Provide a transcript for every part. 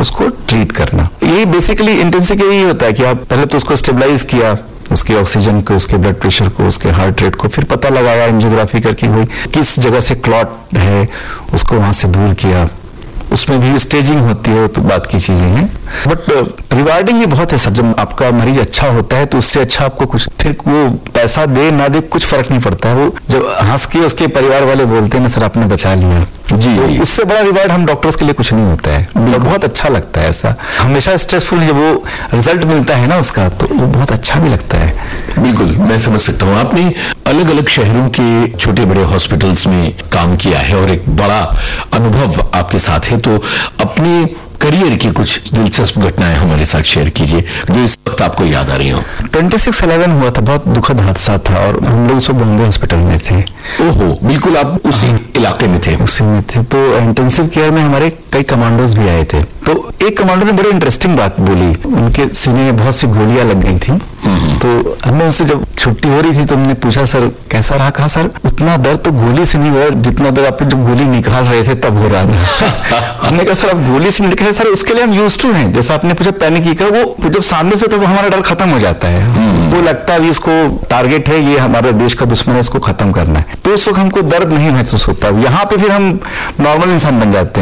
उसको ट्रीट करना। ये बेसिकली इंटेंसिव केयर यही होता है कि आप पहले तो उसको स्टेबलाइज किया, उसके ऑक्सीजन को, उसके ब्लड प्रेशर को, उसके हार्ट रेट को, फिर पता लगाया एंजियोग्राफी करके भाई किस जगह से क्लॉट है, उसको वहां से दूर किया। उसमें भी स्टेजिंग होती है, तो बात की चीजें हैं, बट रिवार्डिंग भी बहुत है सर। जब आपका मरीज अच्छा होता है तो उससे अच्छा आपको कुछ, फिर वो पैसा दे ना दे कुछ फर्क नहीं पड़ता है। वो जब हंस के उसके परिवार वाले बोलते हैं ना सर आपने बचा लिया जी, तो उससे बड़ा रिवार्ड हम डॉक्टर्स के लिए कुछ नहीं होता है। बहुत अच्छा लगता है ऐसा, हमेशा स्ट्रेसफुल जब वो रिजल्ट मिलता है ना उसका, तो वो बहुत अच्छा भी लगता है। बिल्कुल, मैं समझ सकता हूँ। आपने अलग अलग शहरों के छोटे बड़े हॉस्पिटल्स में काम किया है और एक बड़ा अनुभव आपके साथ है, तो अपने करियर की कुछ दिलचस्प घटनाएं हमारे साथ शेयर कीजिए जो इस वक्त आपको याद आ रही हो। 26/11 हुआ था, बहुत दुखद हादसा था और हम लोग सब बॉम्बे हॉस्पिटल में थे। ओहो, बिल्कुल, आप उसी इलाके में थे? उसी में थे। तो इंटेंसिव केयर में हमारे कई कमांडोज भी आए थे। तो एक कमांडो ने बड़ी इंटरेस्टिंग बात बोली, उनके सीने में बहुत सी गोलियां लग गई थी। तो हमने उनसे जब छुट्टी हो रही थी तो हमने पूछा सर कैसा रहा? कहा सर उतना दर्द तो गोली से नहीं हुआ जितना दर्द आप जब गोली निकाल रहे थे तब हो रहा था। हमने कहा सर आप गोली से निकले सर, उसके लिए हम यूज्ड टू हैं। जैसा आपने पूछा पैनिक की, वो जब सामने से तो हमारा डर खत्म हो जाता है। वो लगता है इसको टारगेट है, ये हमारे देश का दुश्मन है, इसको खत्म करना है। तो उस वक्त हमको दर्द नहीं महसूस होता। यहाँ पे फिर हम नॉर्मल इंसान बन जाते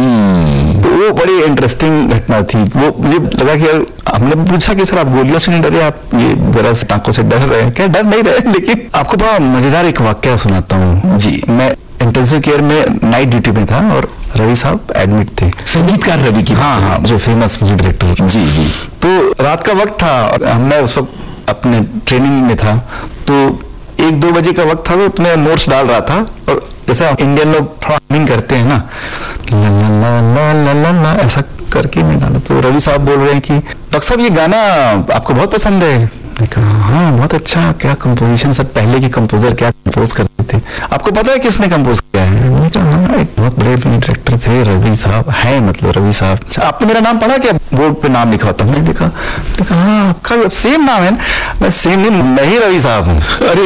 हैं। तो वो बड़ी इंटरेस्टिंग घटना थी। वो मुझे लगा कि यार, हमने पूछा कि सर आप गोलियों से नहीं डरे, आप ये जरा से टांकों से डर रहे हैं क्या? डर नहीं रहे, लेकिन आपको बड़ा मजेदार एक वाक्य सुनाता हूँ जी। मैं इंटेंसिव केयर में नाइट ड्यूटी में था और रवि साहब एडमिट थे। संगीतकार रवि की? हाँ, जो फेमस म्यूजिक डायरेक्टर। जी जी। तो रात का वक्त था और मैं उस वक्त अपने ट्रेनिंग में था, तो 1-2 बजे का वक्त था। तो मैं नोट्स डाल रहा था और जैसा इंडियन लोग थोड़ा हमिंग करते हैं ना, ला ला ला ला ला ला ऐसा करके मैं डाला। तो रवि साहब बोल रहे हैं कि डॉक्टर साहब ये गाना आपको बहुत पसंद है। मैंने कहा हाँ बहुत अच्छा, क्या कंपोजिशन सर, पहले के कंपोजर क्या कंपोज करते थे, आपको पता है किसने कंपोज किया है? मैंने कहा हाँ एक बहुत बड़े डायरेक्टर थे रवि साहब, है मतलब रवि साहब। आपने मेरा नाम पढ़ा क्या? बोर्ड पे नाम लिखा होता। मैंने देखा हाँ आपका सेम नाम है। मैं सेम नहीं, मैं ही रवि साहब हूँ। अरे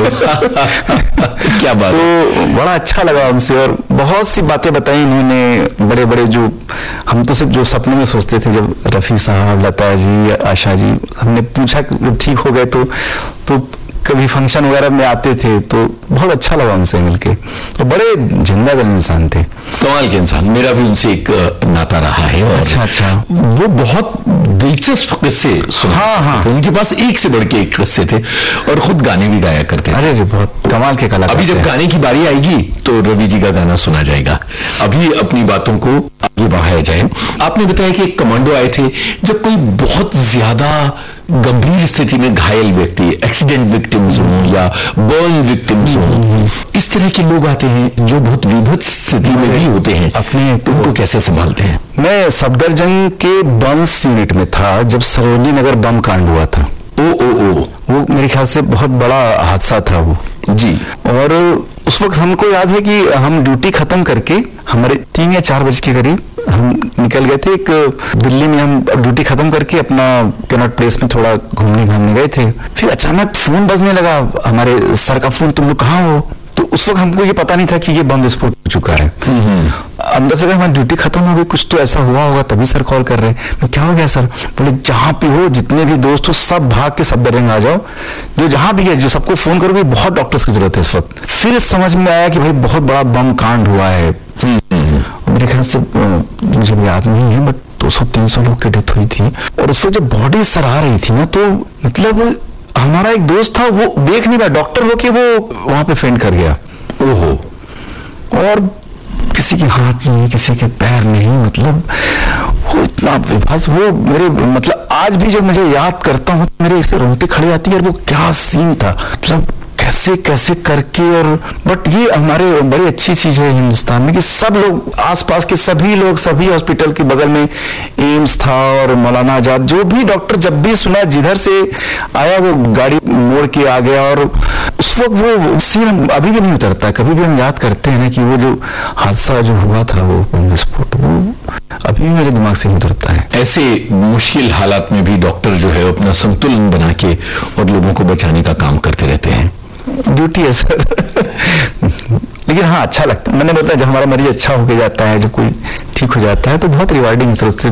क्या बात। तो बड़ा अच्छा लगा उनसे और बहुत सी बातें बताई उन्होंने, बड़े बड़े जो हम तो सिर्फ जो सपने में सोचते थे। जब रफी साहब, लता जी, आशा जी, हमने पूछा ठीक हो गए तो कभी फंक्शन वगैरह में आते थे, तो बहुत अच्छा लगा उनसे मिलके। तो बड़े जिंदा दिल इंसान थे, कमाल के इंसान। मेरा भी उनसे एक नाता रहा है। और अच्छा। वो बहुत दिलचस्प किस्से सुना। हाँ। तो उनके पास एक से बढ़ के एक किस्से थे और खुद गाने भी गाया करते थे। अरे बहुत कमाल के कलाकार। अभी जब गाने की बारी आएगी तो रवि जी का गाना सुना जाएगा। अभी अपनी बातों को आगे बढ़ाया जाए। आपने बताया कि एक कमांडो आए थे जब कोई बहुत ज्यादा गंभीर स्थिति में घायल व्यक्ति, एक्सीडेंट विक्टिम्स हो या बर्न विक्टिम्स हो, इस तरह के लोग आते हैं जो बहुत विभत्स स्थिति में भी होते हैं, अपने उनको कैसे संभालते हैं? मैं सफदरजंग के बम्स यूनिट में था जब सरोजनी नगर बम कांड हुआ था। वो मेरे ख्याल से बहुत बड़ा हादसा था वो जी। और उस वक्त हमको याद है कि हम ड्यूटी खत्म करके हमारे 3 या 4 बजे के करीब हम निकल गए थे। एक दिल्ली में हम ड्यूटी खत्म करके अपना कनॉट प्लेस में थोड़ा घूमने गए थे। फिर अचानक फोन बजने लगा, हमारे सर का फोन, तुम लोग कहाँ हो? तो उस वक्त हमको ये पता नहीं था कि ये बम विस्फोट हो चुका है। अंदर से हमारी ड्यूटी खत्म हो गई, कुछ तो ऐसा हुआ होगा तभी सर कॉल कर रहे हैं। क्या हो गया सर? बोले जहां पे हो, जितने भी दोस्त हो सब भाग के सफदरजंग आ जाओ, जो जहां भी है, जो सबको फोन करोगे, बहुत डॉक्टर्स की जरूरत है इस वक्त। फिर समझ में आया कि भाई बहुत बड़ा बम कांड हुआ है। मेरे ख्याल से मुझे याद नहीं है बट 200-300 लोग की डेथ हुई थी। और उस वक्त जब बॉडी सर आ रही थी ना, तो मतलब हमारा एक दोस्त था, वो देख नहीं पाया, डॉक्टर हो के वो वहां पे फेंट कर गया। ओहो। और किसी के हाथ नहीं, किसी के पैर नहीं, मतलब वो इतना विभत्स, वो मेरे मतलब आज भी जब मुझे याद करता हूँ मेरे इसे रोंगटे खड़े आती है। और वो क्या सीन था, मतलब कैसे कैसे करके। और बट ये हमारे बड़ी अच्छी चीज है हिंदुस्तान में कि सब लोग, आसपास के सभी लोग, सभी हॉस्पिटल के बगल में एम्स था और मौलाना आजाद, जो भी डॉक्टर जब भी सुना जिधर से आया वो गाड़ी मोड़ के आ गया। और उस वक्त वो सीन अभी भी नहीं उतरता। कभी भी हम याद करते हैं ना कि वो जो हादसा जो हुआ था, वो विस्फोट, वो अभी भी मेरे दिमाग से नहीं उतरता है। ऐसे मुश्किल हालात में भी डॉक्टर जो है अपना संतुलन बना के और लोगों को बचाने का काम करते रहते हैं। ड्यूटी है सर। लेकिन हाँ अच्छा लगता है। मैंने बताया जब हमारा मरीज अच्छा होके जाता है, जब कोई ठीक हो जाता है, तो बहुत रिवार्डिंग है सर। उससे